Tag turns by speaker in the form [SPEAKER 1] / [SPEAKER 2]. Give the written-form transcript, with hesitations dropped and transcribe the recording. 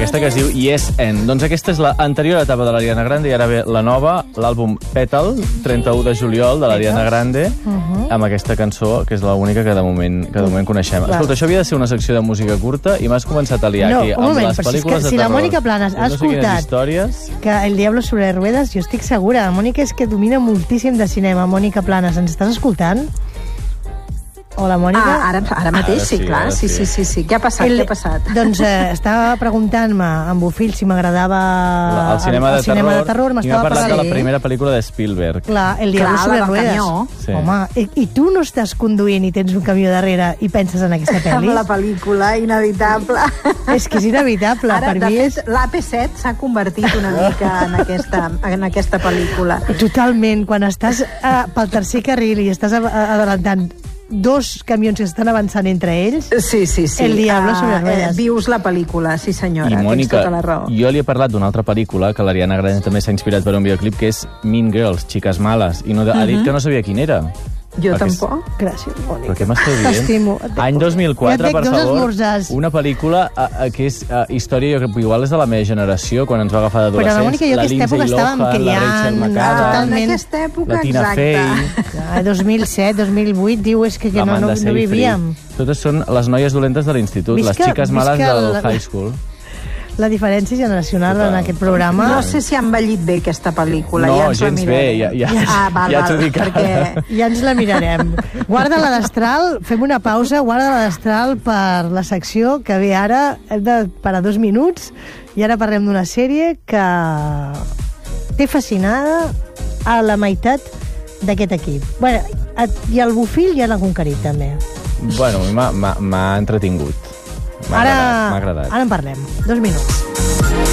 [SPEAKER 1] aquesta que es diu Yes and. Doncs aquesta és l'anterior etapa de l'Ariana Grande i ara ve la nova, l'àlbum Petal, 31 de juliol, de l'Ariana Grande, amb aquesta cançó, que és l'única que de moment coneixem. Escolta, això havia de ser una secció de música curta i m'has començat a liar aquí amb les pel·lícules de terror.
[SPEAKER 2] Si la Mònica Planas ha escoltat que El Diablo sobre ruedas, jo estic segura. La Mònica és que domina moltíssim de cinema. Mònica Planas, ens estàs escoltant? Hola, Mònica.
[SPEAKER 3] Ara mateix, sí, clar. Sí. Què ha passat?
[SPEAKER 2] Doncs estava preguntant-me amb Bofill si m'agradava
[SPEAKER 1] el cinema de terror.
[SPEAKER 2] I m'ha
[SPEAKER 1] parlat de la primera pel·lícula de Spielberg.
[SPEAKER 2] Clar, El Diablo sobre ruedas.
[SPEAKER 1] Sí.
[SPEAKER 2] Home, i tu no estàs conduint i tens un camió darrere i penses en aquesta pel·li?
[SPEAKER 3] Amb la pel·lícula, inevitable.
[SPEAKER 2] És que és inevitable.
[SPEAKER 3] Ara,
[SPEAKER 2] per mi és...
[SPEAKER 3] l'AP7 s'ha convertit una mica en aquesta pel·lícula.
[SPEAKER 2] Totalment. Quan estàs pel tercer carril i estàs adelantant dos camions que estan avançant entre ells.
[SPEAKER 3] Sí.
[SPEAKER 2] El Diablo sobre ruedas.
[SPEAKER 3] Vius la pel·lícula, sí senyora.
[SPEAKER 1] I Mònica,
[SPEAKER 3] tens tota la raó.
[SPEAKER 1] jo li he parlat d'una altra pel·lícula que l'Ariana Grande també s'ha inspirat per un videoclip, que és Mean Girls, Xiques Males, i ha dit que no sabia quin era.
[SPEAKER 3] Jo tampoc.
[SPEAKER 2] Gràcies, Mònica.
[SPEAKER 1] Però què m'esteu dient?
[SPEAKER 2] T'estimo.
[SPEAKER 1] Any 2004, per favor.
[SPEAKER 2] Esmorzars.
[SPEAKER 1] Una pel·lícula que és història, jo crec que igual és de la meva generació, quan ens va agafar d'adolescents.
[SPEAKER 2] Però la Mònica i jo aquesta època estàvem criant.
[SPEAKER 3] En aquesta època,
[SPEAKER 1] la Tina Fey.
[SPEAKER 2] 2007, 2008, diu, és que no vivíem.
[SPEAKER 1] Totes són les noies dolentes de l'institut, les xiques males del high school.
[SPEAKER 2] La diferència generacional en aquest programa...
[SPEAKER 3] No sé si ha envellit bé aquesta pel·lícula.
[SPEAKER 1] No, gens bé, ja t'ho dic ara.
[SPEAKER 2] Ja ens la mirarem. Guarda-la d'Astral, fem una pausa, guarda-la d'Astral per la secció que ve ara. Hem de parar 2 minuts i ara parlem d'una sèrie que té fascinada a la meitat d'aquest equip. Bueno, i el Bofill ja l'ha conquerit, també.
[SPEAKER 1] Bueno, m'ha entretingut. M'ha agradat.
[SPEAKER 2] Ara en parlem. 2 minuts.